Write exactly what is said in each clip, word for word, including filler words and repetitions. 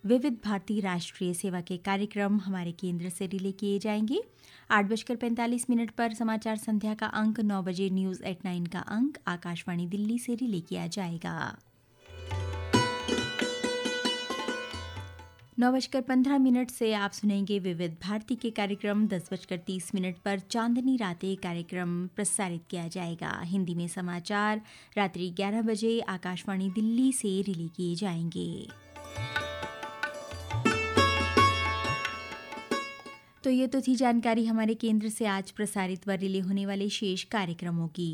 विविध भारती राष्ट्रीय सेवा के कार्यक्रम हमारे केंद्र से रिले किए जाएंगे। आठ बजकर पैंतालीस मिनट पर समाचार संध्या का अंक, नौ बजे न्यूज़ एट नाइन का अंक आकाशवाणी दिल्ली से रिले किया जाएगा। नौ बजकर पंद्रह मिनट से आप सुनेंगे विविध भारती के कार्यक्रम। दस बजकर तीस मिनट पर चांदनी रातें कार्यक्रम प्रसारित किया जाएगा। हिंदी में समाचार रात्रि ग्यारह बजे आकाशवाणी दिल्ली से रिले किए जाएंगे। तो ये तो थी जानकारी हमारे केंद्र से आज प्रसारित व रिले होने वाले शेष कार्यक्रमों की।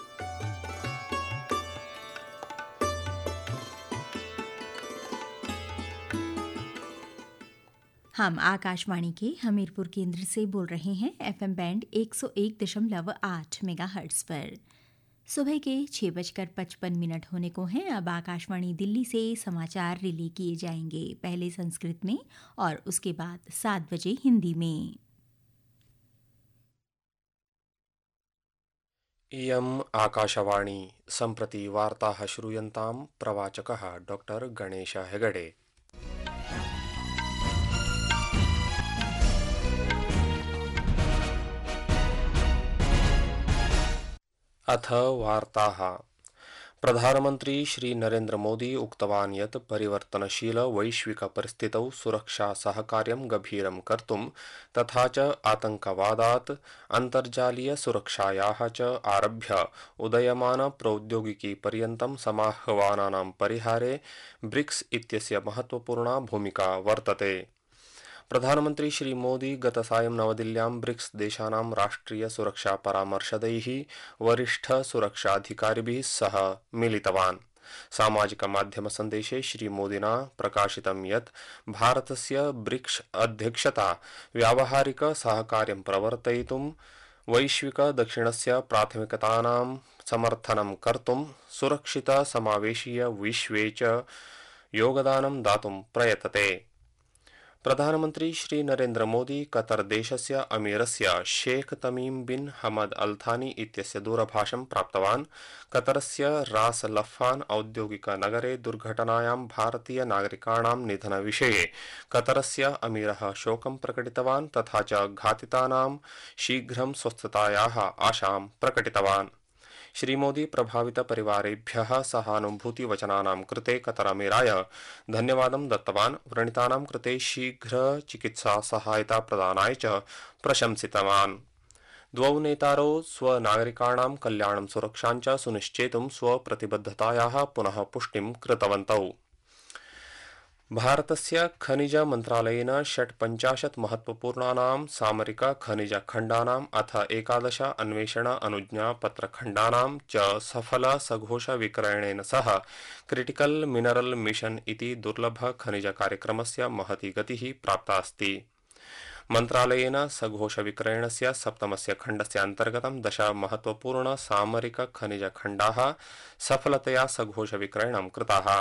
हम आकाशवाणी के हमीरपुर केंद्र से बोल रहे हैं एफएम बैंड एक सौ एक दशमलव आठ मेगाहर्ट्ज पर। सुबह के छः बजकर पचपन मिनट होने को हैं। अब आकाशवाणी दिल्ली से समाचार रिले किए जाएंगे, पहले संस्कृत में और उसके बाद सात बजे हिंदी में। इयम् आकाशवाणी सम्प्रति वार्ताः श्रूयन्तां। प्रवाचकः डॉक्टर गणेश हेगडे। अथ वार्ताः। प्रधानमंत्री श्री नरेंद्र मोदी उक्तवान् यत् परिवर्तनशील वैश्विक परिस्थितौ सुरक्षा सहकार्यं गभीरं कर्तुं तथा च आतंकवादात् अन्तर्जालीय सुरक्षायाः च आरभ्य उदयमान प्रौद्योगिकी पर्यन्तं समाह्वानानां परिहारे ब्रिक्स इत्यस्य महत्वपूर्णा भूमिका वर्तते। प्रधानमंत्री श्री मोदी गतसायं नवदिल्ल्यां ब्रिक्स देशानां राष्ट्रिय सुरक्षा परामर्शदैः वरिष्ठ सुरक्षाधिकारिभिः सह मिलितवान्। सामाजिक माध्यम संदेशे श्री मोदिना प्रकाशितं यत् भारतस्य ब्रिक्स अध्यक्षता व्यावहारिक सहकार्यं प्रवर्तयितुं, वैश्विक दक्षिणस्य प्राथमिकतानां समर्थनं कर्तुं, सुरक्षित समावेशीय विश्वे च योगदानं दातुं प्रयतते। प्रधानमंत्री श्री नरेंद्र मोदी कतर देशस्य अमीरस्य शेख तमीम बिन हमद अल थानी इत्यस्य दूरभाषं प्राप्तवान्। कतरस्य रास लफ्फान औद्योगिक नगरे दुर्घटनायां भारतीय नागरिकाणां निधनविषये कतरस्य अमीरः शोकं प्रकटितवान् तथा च घातितानां शीघ्रं स्वस्थतायाः आशां प्रकटितवान्। श्री मोदी प्रभावित परिवारेभ्यः सहानुभूतिवचनानां कृते कतर अमीराय धन्यवादं दत्तवान्। व्रणितानां कृते शीघ्र चिकित्सा सहायता प्रदानाय च प्रशंसितवान्। द्वौ नेतारौ स्वनागरिकाणां कल्याणं सुरक्षां च सुनिश्चेतुं स्वप्रतिबद्धतायाः पुनः पुष्टिं कृतवन्तौ। भारतस्य खनिज मन्त्रालयेन षट्पञ्चाशत् महत्वपूर्णानां सामरिक खनिज खण्डानाम् अथ एकादश अन्वेषण अनुज्ञा पत्रखण्डानां च सफल सघोष विक्रयणेन सह क्रिटिकल मिनरल मिशन इति दुर्लभ खनिज कार्यक्रमस्य महती गतिः प्राप्ता अस्ति। मन्त्रालयेन सघोष विक्रयणस्य सप्तमस्य खण्डस्य अन्तर्गतं दश महत्वपूर्ण सामरिक खनिज खण्डाः सफलतया सघोष विक्रयणं कृताः।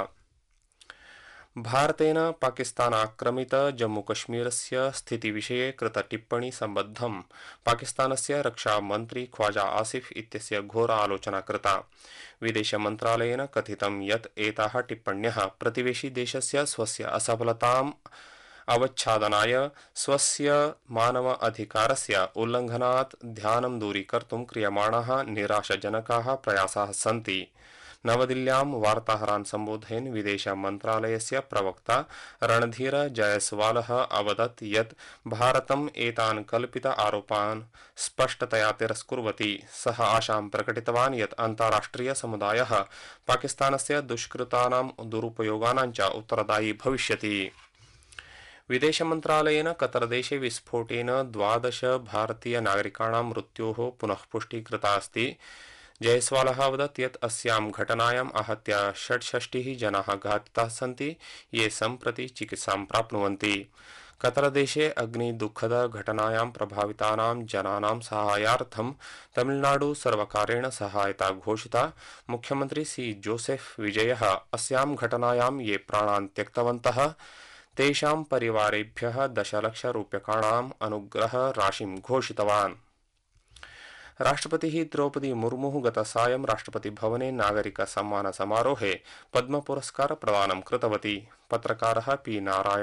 भारतेन पाकिस्तानाक्रमित जम्मूकश्मीरस्य स्थितिविषये कृत टिप्पणी सम्बद्धं पाकिस्तानस्य रक्षामन्त्री ख्वाजा आसिफ इत्यस्य घोरा आलोचना कृता। विदेशमन्त्रालयेन कथितं यत् एताः टिप्पण्यः प्रतिवेशी देशस्य स्वस्य असफलताम् अवच्छादनाय स्वस्य मानव अधिकारस्य उल्लङ्घनात् ध्यानं दूरीकर्तुं क्रियमाणाः निराशाजनकाः प्रयासाः सन्ति। नवदिल्ल्यां वार्ताहरान् सम्बोधयन् विदेश मन्त्रालयस्य प्रवक्ता रणधीर जयसवालः अवदत् यत् भारतम् एतान् कल्पित आरोपान् स्पष्टतया तिरस्कुर्वति। सः आशां प्रकटितवान् यत् अन्ताराष्ट्रिय समुदायः पाकिस्तानस्य दुष्कृतानां दुरुपयोगानां च उत्तरदायी भविष्यति। विदेशमन्त्रालयेन कतरदेशे विस्फोटेन द्वादश भारतीय नागरिकाणां मृत्योः पुनः पुष्टिः कृता अस्ति। जयसवालः अवदत् यत् अस्यां घटनायाम् आहत्य षट्षष्टिः जनाः घातिताः सन्ति, ये सम्प्रति चिकित्सां प्राप्नुवन्ति। कतरदेशे अग्निदुःखद घटनायां प्रभावितानां जनानां साहाय्यार्थं तमिलनाडु सर्वकारेण सहायता घोषिता। मुख्यमंत्री सी जोसेफ विजयः अस्यां घटनायां ये प्राणान् त्यक्तवन्तः तेषां परिवारेभ्यः दशलक्षरूप्यकाणाम् अनुग्रह राशिं घोषितवान्। राष्ट्रपतिः द्रौपदी मुर्मुः गतसायं राष्ट्रपतिभवने नागरिक सम्मान समारोहे पद्म पुरस्कार प्रदानं कृतवती। पत्रकारः पी नारायण